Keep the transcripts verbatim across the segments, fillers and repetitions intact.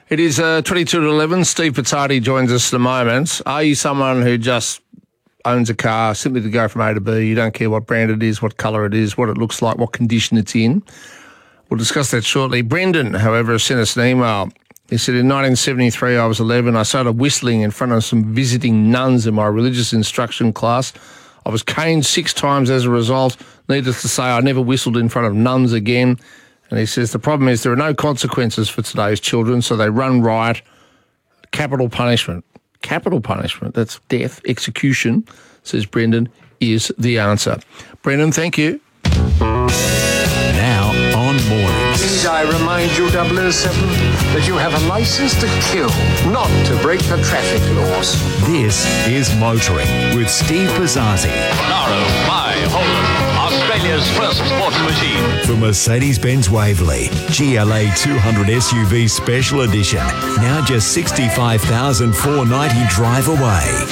It is uh, twenty-two to eleven. Steve Pizzardi joins us in a moment. Are you someone who just owns a car simply to go from A to B? You don't care what brand it is, what colour it is, what it looks like, what condition it's in? We'll discuss that shortly. Brendan, however, has sent us an email. He said, in nineteen seventy-three, I was eleven. I started whistling in front of some visiting nuns in my religious instruction class. I was caned six times as a result. Needless to say, I never whistled in front of nuns again. And he says, the problem is there are no consequences for today's children, so they run riot. Capital punishment. Capital punishment. That's death, execution, says Brendan, is the answer. Brendan, thank you. Now on Mornings. Please, I remind you, double oh seven, that you have a license to kill, not to break the traffic laws. This is Motoring with Steve Pizzazzi. Monaro by Holden, Australia's first sports machine. For Mercedes-Benz Waverley, G L A two hundred S U V Special Edition. Now just sixty-five thousand four hundred ninety dollars drive away.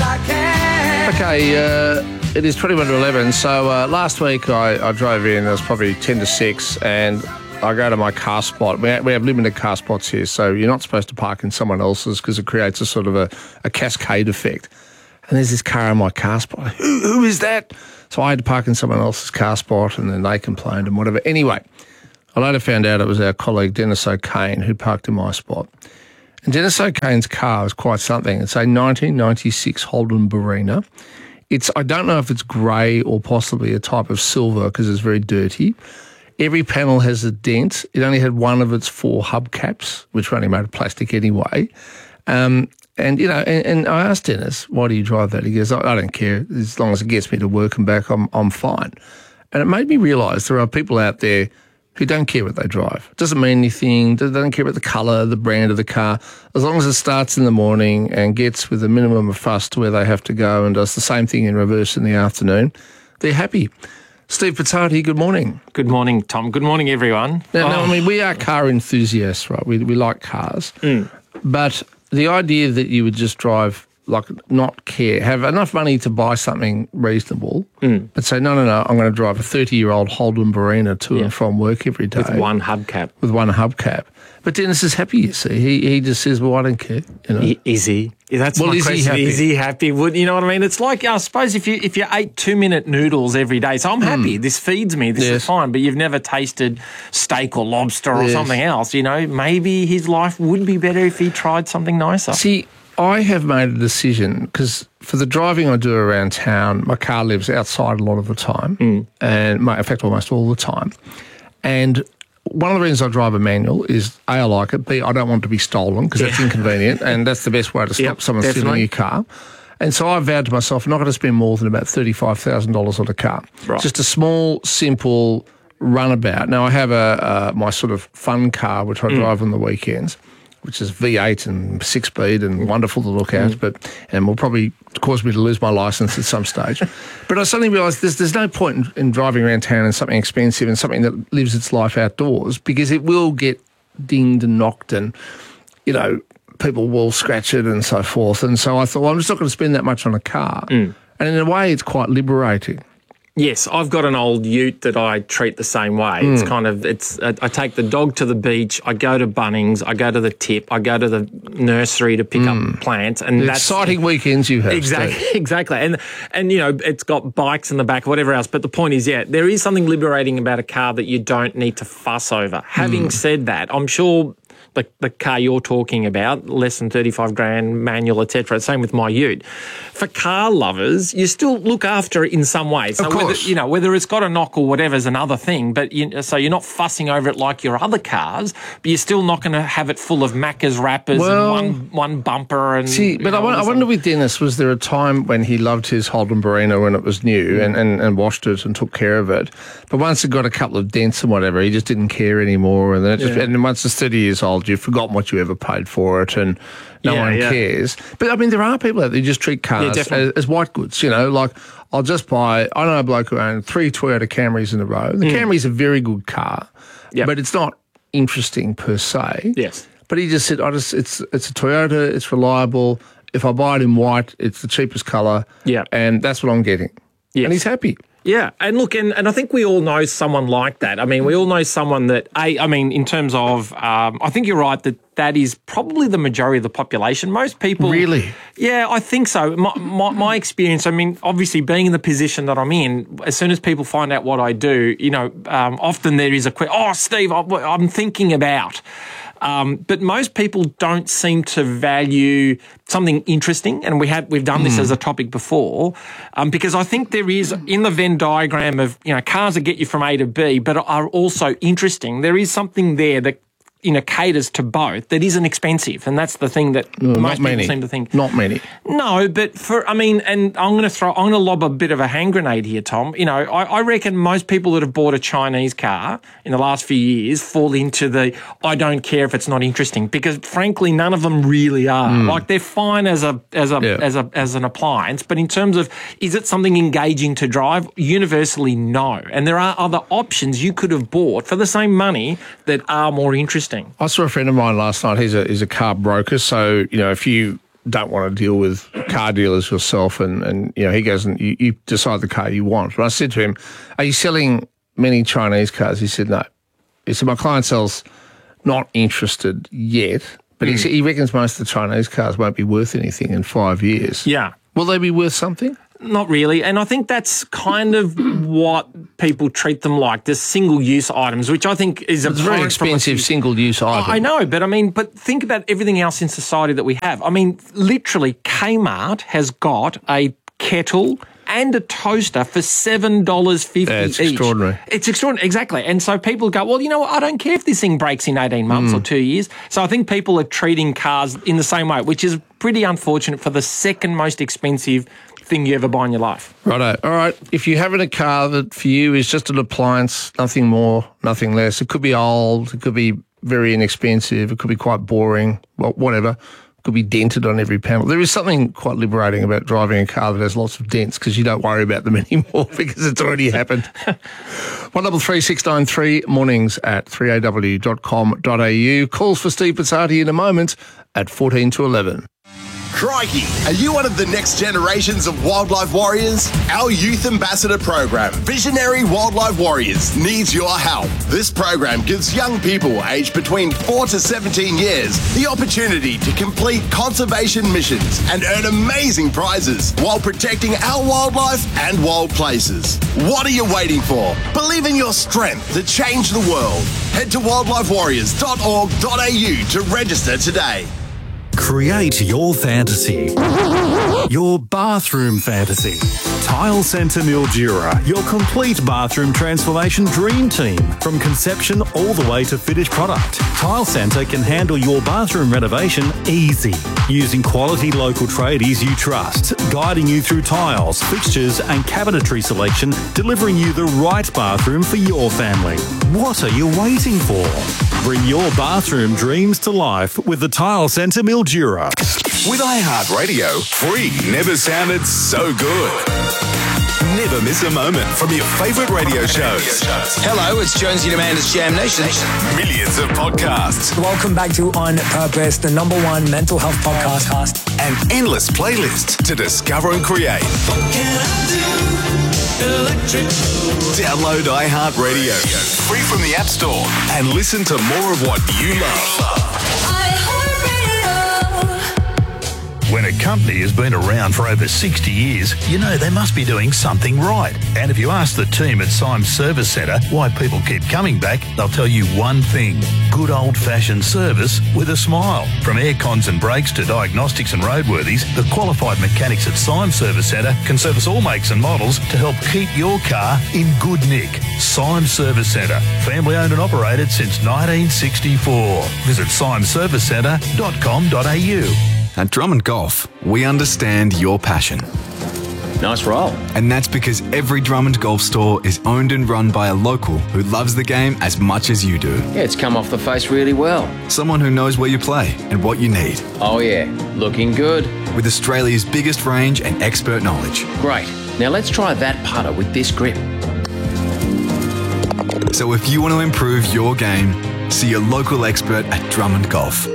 Okay, uh, it is twenty-one to eleven. So uh, last week I, I drove in, it was probably ten to six, and I go to my car spot. We have, we have limited car spots here, so you're not supposed to park in someone else's because it creates a sort of a, a cascade effect. And there's this car in my car spot. Who, who is that? So I had to park in someone else's car spot, and then they complained and whatever. Anyway, I later found out it was our colleague Dennis O'Kane who parked in my spot. And Dennis O'Kane's car is quite something. It's a nineteen ninety-six Holden Barina. It's I don't know if it's grey or possibly a type of silver because it's very dirty. Every panel has a dent. It only had one of its four hubcaps, which were only made of plastic anyway. Um, and, you know, and, and I asked Dennis, why do you drive that? He goes, I, I don't care. As long as it gets me to work and back, I'm, I'm fine. And it made me realise there are people out there who don't care what they drive. It doesn't mean anything. They don't care about the colour, the brand of the car. As long as it starts in the morning and gets with a minimum of fuss to where they have to go and does the same thing in reverse in the afternoon, they're happy. Steve Pizzardi, good morning. Good morning, Tom. Good morning, everyone. Now, oh. now I mean, we are car enthusiasts, right? We we like cars. Mm. But the idea that you would just drive, like, not care, have enough money to buy something reasonable, mm. but say, no, no, no, I'm going to drive a thirty-year-old Holden Barina to yeah. and from work every day. With one hubcap. With one hubcap. But Dennis is happy, you see. He he just says, well, I don't care. You know? I, is he? That's well, my is question. He happy? Is he happy? Would, you know what I mean? It's like, I suppose, if you if you ate two-minute noodles every day, so I'm happy. Mm. This feeds me. This yes. is fine. But you've never tasted steak or lobster or yes. something else. You know, maybe his life would be better if he tried something nicer. See, I have made a decision because for the driving I do around town, my car lives outside a lot of the time, mm. and my, in fact, almost all the time. And one of the reasons I drive a manual is, A, I like it, B, I don't want to be stolen because yeah. that's inconvenient, and that's the best way to stop yep, someone definitely. stealing your car. And so I vowed to myself, I'm not going to spend more than about thirty-five thousand dollars on a car. Right. Just a small, simple runabout. Now, I have a uh, my sort of fun car, which I mm. drive on the weekends, which is V eight and six-speed and wonderful to look at, mm. but and will probably cause me to lose my licence at some stage. But I suddenly realised there's, there's no point in, in driving around town in something expensive and something that lives its life outdoors because it will get dinged and knocked and, you know, people will scratch it and so forth. And so I thought, well, I'm just not going to spend that much on a car. Mm. And in a way, it's quite liberating. Yes, I've got an old ute that I treat the same way. Mm. It's kind of, it's. I take the dog to the beach, I go to Bunnings, I go to the tip, I go to the nursery to pick mm. up plants. And the that's exciting weekends you have. Exactly, exactly. And, and, you know, it's got bikes in the back, whatever else. But the point is, yeah, there is something liberating about a car that you don't need to fuss over. Having mm. said that, I'm sure the, the car you're talking about, less than thirty-five grand, manual, et cetera. Same with my ute. For car lovers, you still look after it in some way. So of course. Whether, you know, whether it's got a knock or whatever is another thing. But you, so you're not fussing over it like your other cars, but you're still not going to have it full of Macca's wrappers well, and one one bumper. And see, but know, I, I wonder with Dennis, was there a time when he loved his Holden Barina when it was new mm. and, and, and washed it and took care of it? But once it got a couple of dents and whatever, he just didn't care anymore. And then it just, yeah. and then once it's thirty years old, you've forgotten what you ever paid for it and no yeah, one yeah. cares. But, I mean, there are people out there who just treat cars yeah, as, as white goods, you know, like I'll just buy, I know a bloke who owned three Toyota Camrys in a row. The mm. Camry's a very good car, yep. but it's not interesting per se. Yes. But he just said, I just it's it's a Toyota, it's reliable. If I buy it in white, it's the cheapest colour. Yeah. And that's what I'm getting. Yes. And he's happy. Yeah, and look, and, and I think we all know someone like that. I mean, we all know someone that, a, I mean, in terms of, um, I think you're right that that is probably the majority of the population. Most people... Really? Yeah, I think so. My, my, my experience, I mean, obviously being in the position that I'm in, as soon as people find out what I do, you know, um, often there is a question, oh, Steve, I'm thinking about... Um, but most people don't seem to value something interesting, and we had we've done this mm. as a topic before, um, because I think there is in the Venn diagram of you know cars that get you from A to B, but are also interesting. There is something there that you know caters to both that isn't expensive, and that's the thing that no, most people many. seem to think. Not many. No, but for I mean, and I'm going to throw, I'm going to lob a bit of a hand grenade here, Tom. You know, I, I reckon most people that have bought a Chinese car in the last few years fall into the I don't care if it's not interesting, because frankly, none of them really are. Mm. Like they're fine as a as a yeah. as a as an appliance, but in terms of is it something engaging to drive? Universally, no. And there are other options you could have bought for the same money that are more interesting. I saw a friend of mine last night. He's a he's a car broker, so you know if you don't want to deal with car dealers yourself, and, and you know he goes and you, you decide the car you want. But I said to him, "Are you selling many Chinese cars?" He said, "No." He said, "My clientele's not interested yet, but mm. he said he reckons most of the Chinese cars won't be worth anything in five years." Yeah, will they be worth something? Not really. And I think that's kind of what people treat them like, the single-use items, which I think is a it's very expensive single-use item. I know, but I mean, but think about everything else in society that we have. I mean, literally, Kmart has got a kettle and a toaster for seven dollars fifty yeah, it's each. Extraordinary. It's extraordinary, exactly. And so people go, well, you know what, I don't care if this thing breaks in eighteen months mm. or two years. So I think people are treating cars in the same way, which is pretty unfortunate for the second most expensive thing you ever buy in your life. Righto. All right. If you're having a car that for you is just an appliance, nothing more, nothing less, it could be old, it could be very inexpensive, it could be quite boring, well, whatever. It could be dented on every panel. There is something quite liberating about driving a car that has lots of dents because you don't worry about them anymore because it's already happened. one double three six nine three, mornings at three a w dot com dot a u. Calls for Steve Pizzati in a moment at fourteen to eleven. Crikey, are you one of the next generations of wildlife warriors? Our Youth Ambassador program, Visionary Wildlife Warriors, needs your help. This program gives young people aged between four to seventeen years the opportunity to complete conservation missions and earn amazing prizes while protecting our wildlife and wild places. What are you waiting for? Believe in your strength to change the world. Head to wildlife warriors dot org dot a u to register today. Create your fantasy. Your bathroom fantasy. Tile Centre Mildura, your complete bathroom transformation dream team. From conception all the way to finished product, Tile Centre can handle your bathroom renovation easy. Using quality local tradies you trust, guiding you through tiles, fixtures and cabinetry selection, delivering you the right bathroom for your family. What are you waiting for? Bring your bathroom dreams to life with the Tile Centre Mildura. With iHeartRadio, free never sounded so good. Never miss a moment from your favourite radio shows. Hello, it's Jonesy and Amanda's Jam Nation. Millions of podcasts. Welcome back to On Purpose, the number one mental health podcast. And endless playlists to discover and create. Download iHeartRadio, free from the App Store, and listen to more of what you love. When a company has been around for over sixty years, you know they must be doing something right. And if you ask the team at Symes Service Centre why people keep coming back, they'll tell you one thing: good old-fashioned service with a smile. From air cons and brakes to diagnostics and roadworthies, the qualified mechanics at Symes Service Centre can service all makes and models to help keep your car in good nick. Symes Service Centre, family owned and operated since nineteen sixty-four. Visit symes service centre dot com dot a u. At Drummond Golf, we understand your passion. Nice roll. And that's because every Drummond Golf store is owned and run by a local who loves the game as much as you do. Yeah, it's come off the face really well. Someone who knows where you play and what you need. Oh yeah, looking good. With Australia's biggest range and expert knowledge. Great. Now let's try that putter with this grip. So if you want to improve your game, see your local expert at Drummond Golf.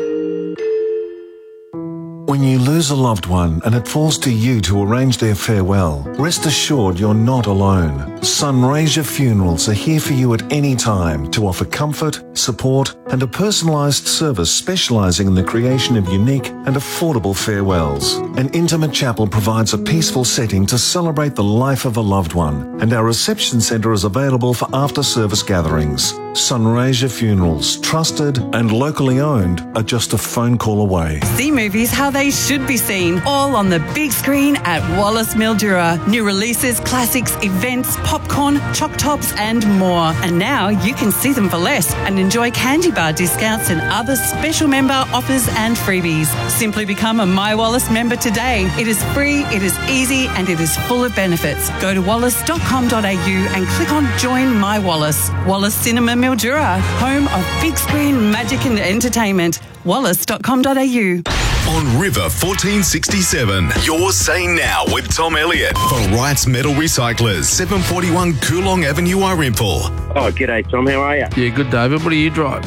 When you lose a loved one and it falls to you to arrange their farewell, rest assured you're not alone. Sunraysia Funerals are here for you at any time to offer comfort, support and a personalised service specialising in the creation of unique and affordable farewells. An intimate chapel provides a peaceful setting to celebrate the life of a loved one, and our reception centre is available for after-service gatherings. Sunraysia Funerals, trusted and locally owned, are just a phone call away. See movies how they should be seen, all on the big screen at Wallace Mildura. New releases, classics, events, popcorn, choc tops and more. And now you can see them for less and enjoy candy bar discounts and other special member offers and freebies. Simply become a My Wallace member today. It is free, it is easy and it is full of benefits. Go to wallace dot com dot a u and click on Join My Wallace. Wallace Cinema Mildura, home of big screen magic and entertainment. wallace dot com dot a u. On River fourteen sixty-seven, you're saying now with Tom Elliott for Wright's Metal Recyclers, seven forty-one Coolong Avenue, Irimple. Oh, g'day, Tom. How are you? Yeah, good, David. What do you drive?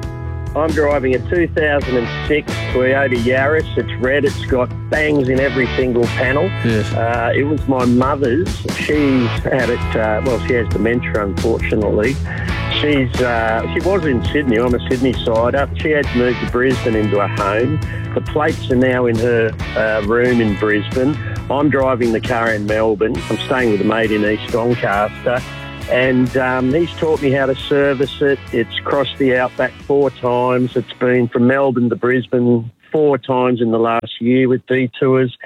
I'm driving a two thousand six Toyota Yaris. It's red. It's got bangs in every single panel. Yes. Uh, it was my mother's. She's had it, uh, well, she has dementia, unfortunately. She's uh, she was in Sydney. I'm a Sydney sider. She had to move to Brisbane into a home. The plates are now in her uh, room in Brisbane. I'm driving the car in Melbourne. I'm staying with a mate in East Doncaster. And um, he's taught me how to service it. It's crossed the Outback four times. It's been from Melbourne to Brisbane four times in the last year with detours.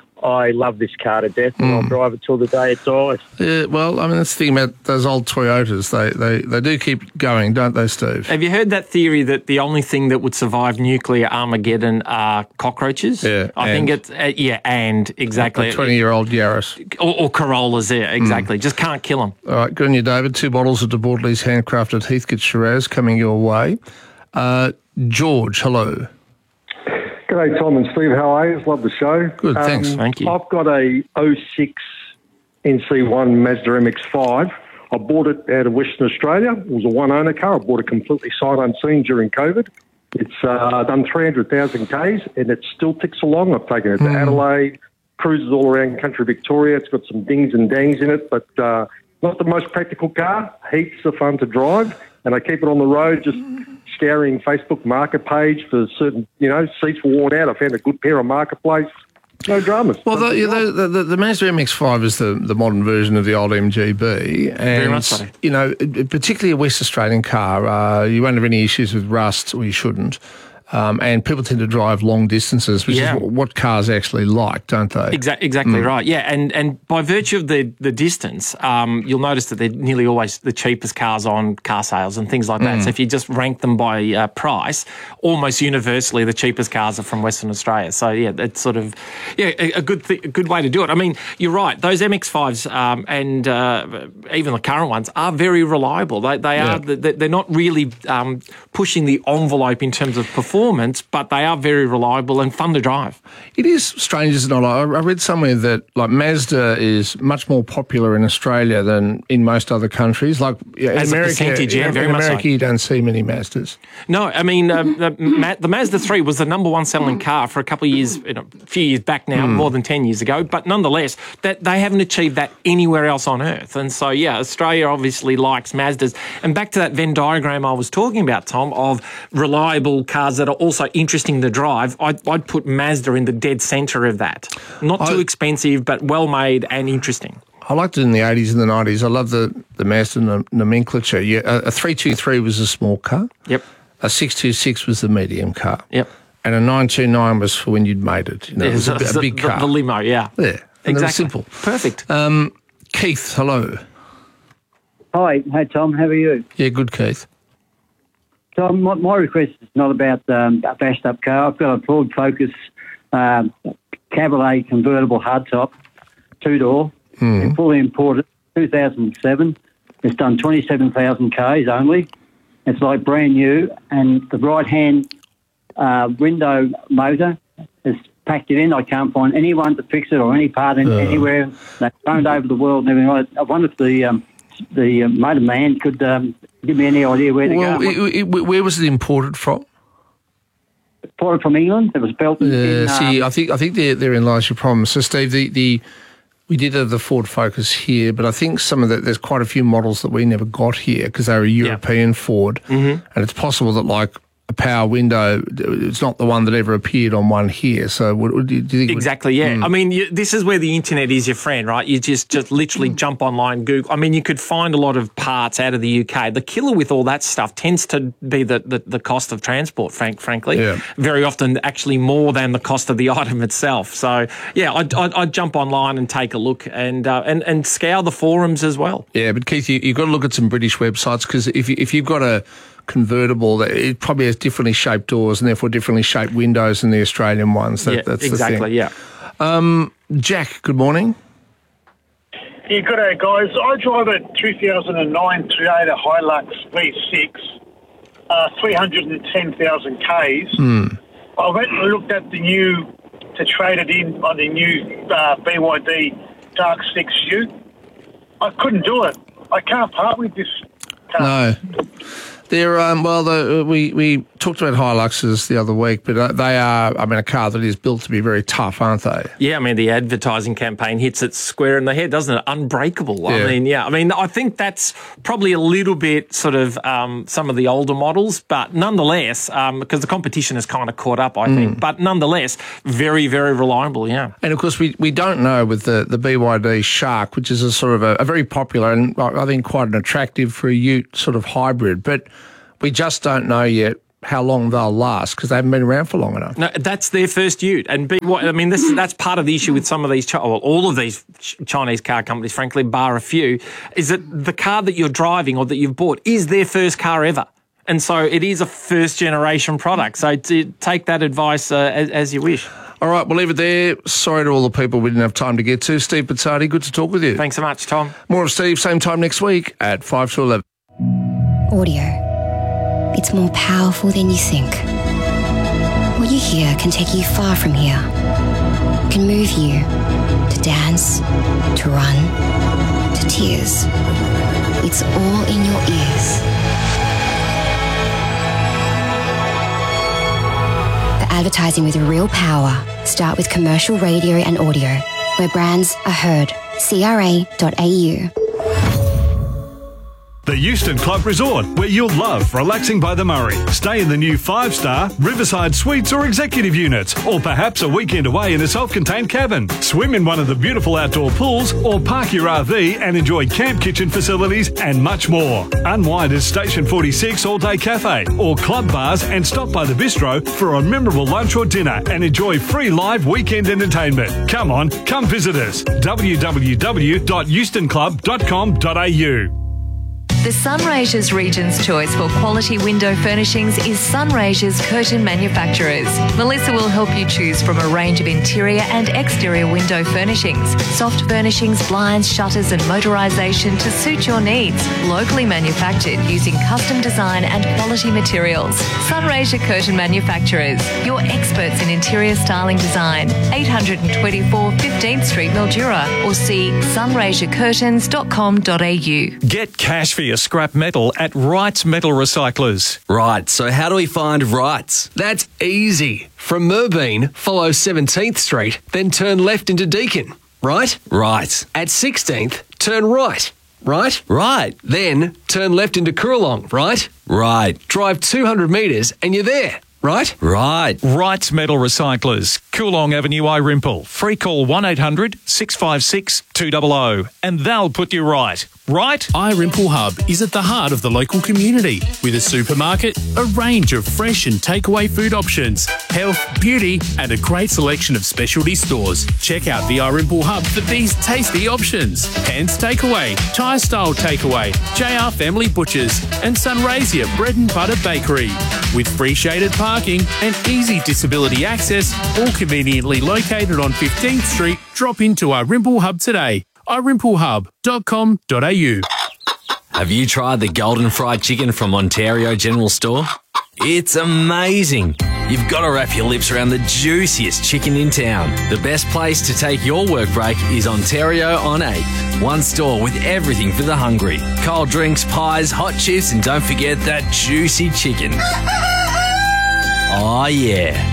I love this car to death, and mm. I'll drive it till the day it dies. Yeah, well, I mean, that's the thing about those old Toyotas. They, they, they do keep going, don't they, Steve? Have you heard that theory that the only thing that would survive nuclear Armageddon are cockroaches? Yeah, I and. think it's, uh, yeah, and, exactly. A twenty-year-old Yaris. Or, or Corollas, yeah, exactly. Mm. Just can't kill them. All right, good on you, David. Two bottles of De Bordeley's handcrafted Heathcote Shiraz coming your way. Uh, George, hello. G'day, Tom and Steve. How are you? Love the show. Good, thanks. Um, Thank you. I've got a oh six N C one Mazda M X five. I bought it out of Western Australia. It was a one-owner car. I bought it completely sight unseen during COVID. It's uh, done three hundred thousand kays, and it still ticks along. I've taken it to mm. Adelaide, cruises all around country Victoria. It's got some dings and dangs in it, but uh, not the most practical car. Heaps of fun to drive, and I keep it on the road just scouring Facebook market page for certain, you know, seats were worn out. I found a good pair on Marketplace. No dramas. Well, the, the, the, the Mazda M X five is the, the modern version of the old M G B. And, Very much so. You know, particularly a West Australian car, uh, you won't have any issues with rust, or you shouldn't. Um, and people tend to drive long distances, which yeah. is what cars actually like, don't they? Exa- exactly Mm. right. Yeah, and and by virtue of the the distance, um, you'll notice that they're nearly always the cheapest cars on car sales and things like that. Mm. So if you just rank them by uh, price, almost universally the cheapest cars are from Western Australia. So yeah, it's sort of yeah a, a good th- a good way to do it. I mean, you're right. Those M X fives um, and uh, even the current ones are very reliable. They they Yeah. are they're not really um, pushing the envelope in terms of performance. But they are very reliable and fun to drive. It is strange, isn't it? I I read somewhere that like Mazda is much more popular in Australia than in most other countries. Like yeah, in As a America, percentage, yeah, in very America, much so. you don't see many Mazdas. No, I mean uh, the, Ma- the Mazda three was the number one selling car for a couple of years, you know, a few years back now, Mm. more than ten years ago. But nonetheless, that they haven't achieved that anywhere else on earth. And so yeah, Australia obviously likes Mazdas. And back to that Venn diagram I was talking about, Tom, of reliable cars that are also interesting to drive, I'd, I'd put Mazda in the dead centre of that. Not too I, expensive, but well made and interesting. I liked it in the eighties and the nineties. I love the, the Mazda nom- nomenclature. Yeah, a, a three two three was a small car. Yep. A six two six was the medium car. Yep. And a nine two nine was for when you'd made it. You know, Yeah, it was a, the, a big the, car. The limo, yeah. Yeah. And exactly. it was simple. Perfect. Um, Keith, hello. Hi, hey Tom, how are you? Yeah, good, Keith. Tom, my, my request is not about um, a bashed up car. I've got a Ford Focus um, Cabriolet convertible hardtop, two door, Mm. fully imported, two thousand seven. It's done twenty-seven thousand kays only. It's like brand new, and the right hand uh, window motor is packed it in. I can't find anyone to fix it or any part in, Uh. anywhere. They've phoned over the world and everything. I wonder if the um, the uh, motor man could um, give me any idea where to Well, go. it, it, where was it imported from? Imported from England. It was built in. Uh, in, see, um, I think I think there therein lies your problem. So, Steve, the the We did have the Ford Focus here, but I think some of the, there's quite a few models that we never got here because they were a European yeah. Ford. Mm-hmm. And it's possible that, like, a power window, it's not the one that ever appeared on one here. So what, what do, you, do you think? Exactly, would, yeah. Mm. I mean, you, this is where the internet is your friend, right? You just, just literally Mm. jump online, Google. I mean, you could find a lot of parts out of the U K. The killer with all that stuff tends to be the, the, the cost of transport, frank, frankly. Yeah. Very often actually more than the cost of the item itself. So, yeah, I'd, I'd, I'd jump online and take a look and, uh, and, and scour the forums as well. Yeah, but Keith, you, you've got to look at some British websites because if, you, if you've got a convertible, it probably has differently shaped doors and therefore differently shaped windows than the Australian ones. That, yeah, that's exactly, the thing. yeah. Um, Jack, good morning. Yeah, good day, guys. I drive a two thousand nine Toyota Hilux V six, uh, three hundred ten thousand Ks. Mm. I went and looked at the new, to trade it in on the new uh, B Y D Dark six Ute. I couldn't do it. I can't part with this car. No. They're, um, well, the, we, we talked about Hiluxes the other week, but uh, they are, I mean, a car that is built to be very tough, aren't they? Yeah, I mean, the advertising campaign hits it square in the head, doesn't it? Unbreakable. Yeah. I mean, yeah. I mean, I think that's probably a little bit sort of um, some of the older models, but nonetheless, um, because the competition has kind of caught up, I Mm. think. But nonetheless, very, very reliable, yeah. And, of course, we, we don't know with the, the B Y D Shark, which is a sort of a, a very popular and I think quite an attractive for a ute sort of hybrid, but we just don't know yet how long they'll last because they haven't been around for long enough. No, that's their first ute. And be, what, I mean, this that's part of the issue with some of these, well, all of these Chinese car companies, frankly, bar a few, is that the car that you're driving or that you've bought is their first car ever. And so it is a first-generation product. So to take that advice uh, as, as you wish. All right, we'll leave it there. Sorry to all the people we didn't have time to get to. Steve Pizzardi, good to talk with you. Thanks so much, Tom. More of Steve, same time next week at five to eleven. Audio. It's more powerful than you think. What you hear can take you far from here. It can move you to dance, to run, to tears. It's all in your ears. For advertising with real power, start with commercial radio and audio, where brands are heard. C R A dot A U. The Euston Club Resort, where you'll love relaxing by the Murray. Stay in the new five-star Riverside Suites or executive units, or perhaps a weekend away in a self-contained cabin. Swim in one of the beautiful outdoor pools, or park your R V and enjoy camp kitchen facilities and much more. Unwind at Station forty-six All-Day Cafe, or club bars and stop by the bistro for a memorable lunch or dinner and enjoy free live weekend entertainment. Come on, come visit us. w w w dot euston club dot com dot a u. The Sunraysia's Region's choice for quality window furnishings is Sunraysia's Curtain Manufacturers. Melissa will help you choose from a range of interior and exterior window furnishings, soft furnishings, blinds, shutters and motorisation to suit your needs. Locally manufactured using custom design and quality materials. Sunraysia Curtain Manufacturers, your experts in interior styling design. eight twenty-four fifteenth Street, Mildura, or see sunraysia curtains dot com dot a u. Get cash for your scrap metal at Wrights Metal Recyclers. Right, so how do we find Wrights? That's easy. From Merbeen, follow seventeenth Street, then turn left into Deakin. Right? Right. At sixteenth, turn right. Right? Right. Then turn left into Coorong. Right? Right. Drive two hundred metres and you're there. Right? Right. Wrights Metal Recyclers, Coolong Avenue, Irimple. Free call one eight hundred six five six two hundred and they'll put you right. Right? Irimple Hub is at the heart of the local community with a supermarket, a range of fresh and takeaway food options, health, beauty and a great selection of specialty stores. Check out the Irimple Hub for these tasty options. Hands Takeaway, Thai Style Takeaway, J R Family Butchers and Sunraysia Bread and Butter Bakery. With free shaded parking and easy disability access, all conveniently located on fifteenth Street, drop into Irimple Hub today. i rimple hub dot com dot a u. Have you tried the Golden Fried Chicken from Ontario General Store? It's amazing. You've got to wrap your lips around the juiciest chicken in town. The best place to take your work break is Ontario on eighth. One store with everything for the hungry. Cold drinks, pies, hot chips, and don't forget that juicy chicken. Oh yeah.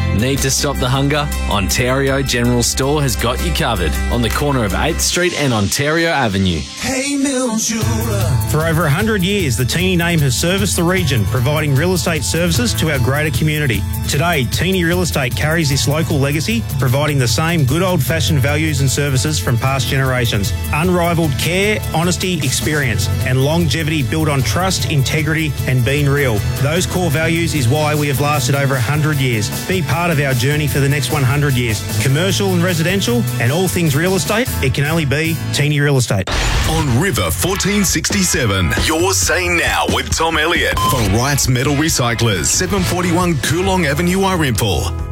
Need to stop the hunger? Ontario General Store has got you covered on the corner of eighth Street and Ontario Avenue. Hey Mildura. For over one hundred years, the Teeny name has serviced the region, providing real estate services to our greater community. Today, Teeny Real Estate carries this local legacy, providing the same good old-fashioned values and services from past generations. Unrivaled care, honesty, experience, and longevity built on trust, integrity, and being real. Those core values is why we have lasted over one hundred years. Be part of our journey for the next one hundred years. Commercial and residential, and all things real estate, it can only be Teeny Real Estate. On River fourteen sixty-seven, you're saying now with Tom Elliott for Wright's Metal Recyclers, seven forty-one Coolong Avenue, Irimple.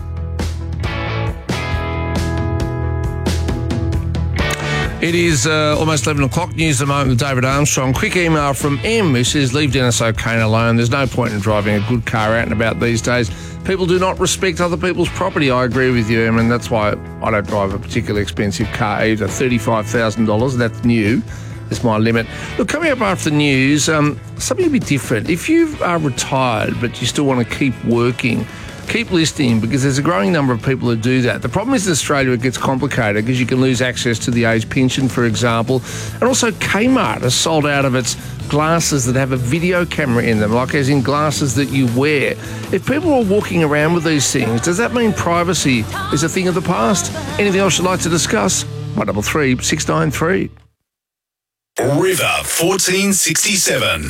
It is uh, almost eleven o'clock. News at the moment with David Armstrong. Quick email from M who says, leave Dennis O'Kane alone. There's no point in driving a good car out and about these days. People do not respect other people's property. I agree with you, Em, and that's why I don't drive a particularly expensive car either. thirty-five thousand dollars, that's new. That's my limit. Look, coming up after the news, um, something a bit different. If you are retired but you still want to keep working, keep listening, because there's a growing number of people who do that. The problem is in Australia it gets complicated because you can lose access to the age pension, for example. And also Kmart has sold out of its glasses that have a video camera in them, like as in glasses that you wear. If people are walking around with these things, does that mean privacy is a thing of the past? Anything else you'd like to discuss? one double three six nine three. River fourteen sixty-seven.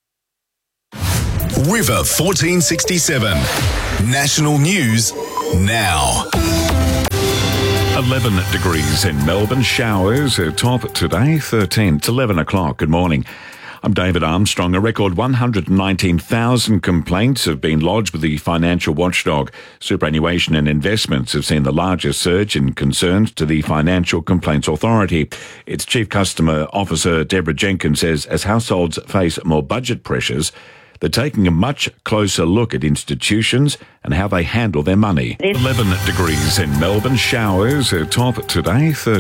River fourteen sixty-seven. National news now. eleven degrees in Melbourne. Showers are top today, thirteen to eleven o'clock. Good morning. I'm David Armstrong. A record one hundred nineteen thousand complaints have been lodged with the financial watchdog. Superannuation and investments have seen the largest surge in concerns to the Financial Complaints Authority. Its Chief Customer Officer, Deborah Jenkins, says as households face more budget pressures, they're taking a much closer look at institutions and how they handle their money. eleven degrees in Melbourne. Showers are top today, thirteen